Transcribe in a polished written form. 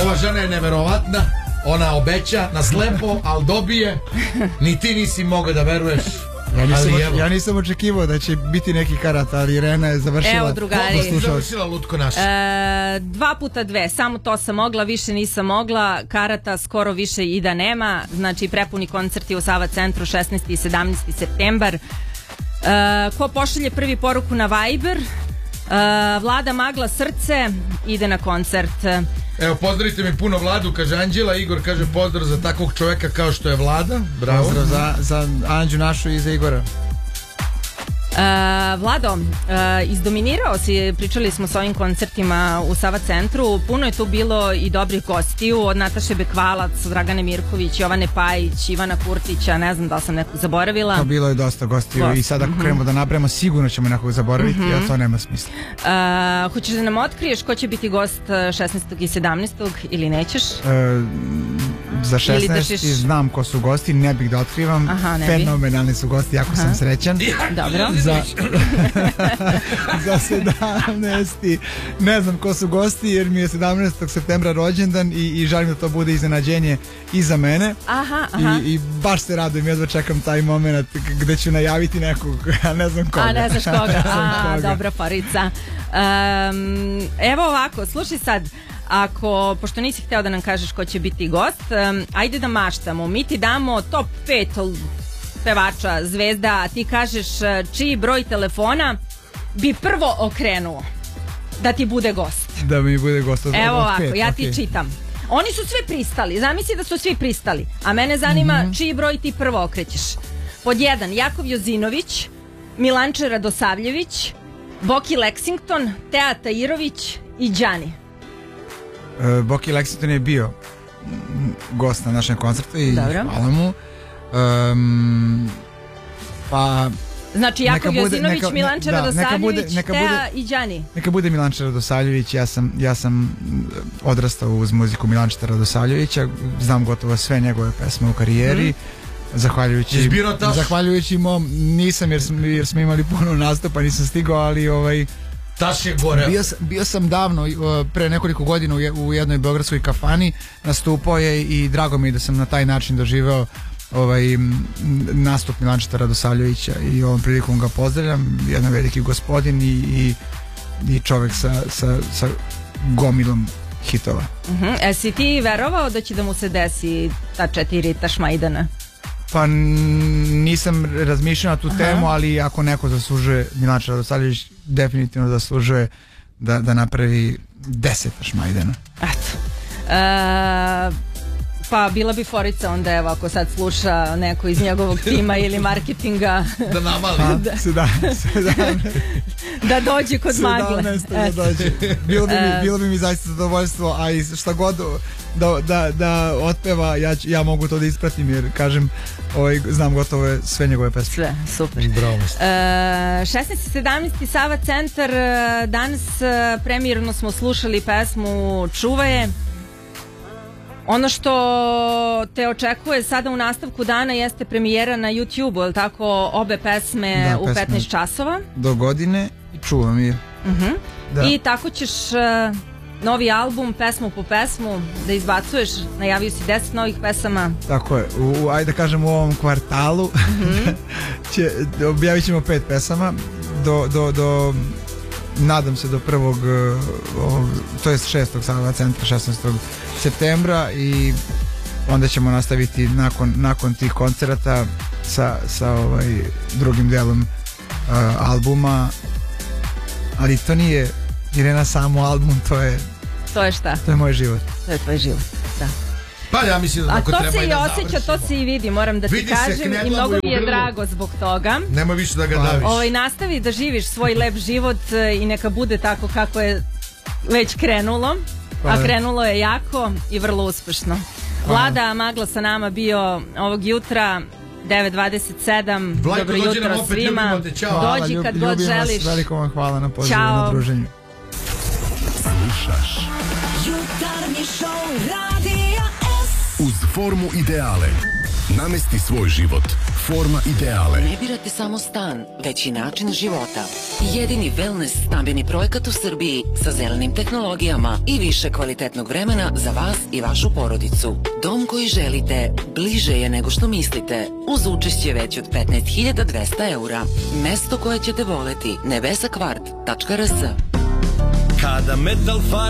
Ova žena je neverovatna. Ona obeća na slepo, ali dobije. Ni ti nisi mogao da veruješ. Ja nisam očekivao da će biti neki karat, ali Irena je završila. Evo, drugari, završila lutko naše. 2x2, samo to sam mogla, više nisam mogla. Karata skoro više i da nema. Znači prepuni koncerti u Sava centru 16. i 17. septembar. Ko pošalje prvi poruku na Viber, Vlada Magla Srce ide na koncert. Evo, pozdravite mi puno Vladu, kaže Anđela. Igor kaže pozdrav za takvog čoveka kao što je Vlada. Bravo. Pozdrav za Anđu našu i za Igora. Vlado, izdominirao si, pričali smo s ovim koncertima u Sava centru, puno je tu bilo i dobrih gostiju, od Nataše Bekvalac, Dragane Mirković, Jovane Pajić, Ivana Kurtića, ne znam da li sam nekog zaboravila. To bilo je dosta gostiju i sad ako krenemo da napravimo, sigurno ćemo nekog zaboraviti, a to nema smisla. Hoćeš da nam otkriješ ko će biti gost 16. i 17. ili nećeš? Za 16. znam ko su gosti, ne bih da otkrivam. Fenomenalni su gosti, jako sam srećan. Dobro. Za 17. ne znam ko su gosti, jer mi je 17. septembra rođendan i želim da to bude iznenađenje i za mene. I baš se radujem, jedva čekam taj moment gde ću najaviti nekog, a ne znam koga. A ne znaš koga, dobra parica. Evo ovako, slušaj sad. Pošto nisi hteo da nam kažeš ko će biti gost, ajde da maštamo. Mi ti damo top 5 pevača, zvezda, ti kažeš čiji broj telefona bi prvo okrenuo da ti bude gost. Da mi bude gost. Evo ovako, ja ti čitam. Oni su svi pristali, zamisli da su svi pristali, a mene zanima čiji broj ti prvo okrećeš. Pod 1, Jakov Jozinović, Milanče Radosavljević, Boki Lexington, Teja Tajirović i Đani. Boki Lexington je bio gost na našem koncertu i hvala mu. Pa znači Jakov Jozinović, Milanče Radosavljević, Teja i Đani. Neka bude Milanče Radosavljević. Ja sam odrastao uz muziku Milanče Radosavljevića, znam gotovo sve njegove pesme u karijeri. Zahvaljujući mom, nisam jer smo imali puno nastupa, nisam stigao, ali Taš je gore. Bio sam davno, pre nekoliko godina u jednoj beogradskoj kafani, nastupao je i drago mi je da sam na taj način doživeo nastup Milančeta Radosavljevića i ovom prilikom ga pozdravljam, jedan veliki gospodin i čovek sa gomilom hitova. Si ti verovao da će da mu se desi ta 4 tašmajdana? Pa nisam razmišljao na tu temu, ali ako neko zaslužuje, Milanče Radosavljević definitivno zaslužuje da napravi 10 tašmajdana. Eto. Pa bila bi forica onda, evo, ako sad sluša neko iz njegovog tima ili marketinga da namali. Da dođe kod Magle. 17. da dođe. Bilo bi mi zaista zadovoljstvo, a i šta god da otpeva, ja mogu to da ispratim, jer kažem, znam gotovo sve njegove pesme. Sve, super. 16. 17. Sava centar, danas premijerno smo slušali pesmu Čuvaje. Ono što te očekuje sada u nastavku dana jeste premijera na YouTube-u, je li tako, obe pesme u 15 časova? Do godine i čuvam je. I tako ćeš novi album, pesmu po pesmu, da izbacuješ, najavio si 10 novih pesama. Tako je, ajde da kažem u ovom kvartalu objavit ćemo 5 pesama do nadam se do prvog, to je 6. Sava centra 16. septembra i onda ćemo nastaviti nakon tih koncerata sa drugim delom albuma, ali to nije Irena samo album, to je šta? To je moj život. To je tvoj život, da. Pa ja mislim da tako treba i da završimo. A to se i osjeća, to se i vidi, moram da ti kažem, i mnogo mi je drago zbog toga. Nema više da ga daviš. Nastavi da živiš svoj lep život i neka bude tako kako je već krenulo, a krenulo je jako i vrlo uspešno. Vlada Magla sa nama bio ovog jutra, 9:27. Dobro jutro svima. Dođi kad god želiš. Veliko vam hvala na pozivu, na druženju. Slušaš Jutarnji šou Radija S uz Formu Ideale. Namesti svoj život. Forma Ideale. Ne birate samo stan, već i način života. Jedini wellness stambeni projekat u Srbiji sa zelenim tehnologijama i više kvalitetnog vremena za vas i vašu porodicu. Dom koji želite bliže je nego što mislite, uz učešće već od 15.200 eura. Mesto koje ćete voleti, nebesakvart.rs. Kada Metal